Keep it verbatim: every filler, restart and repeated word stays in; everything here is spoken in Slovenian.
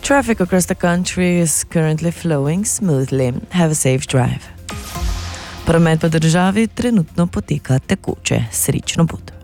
Traffic across the country is currently flowing smoothly. Have a safe drive. Promet po državi trenutno poteka tekoče. Srečno pot.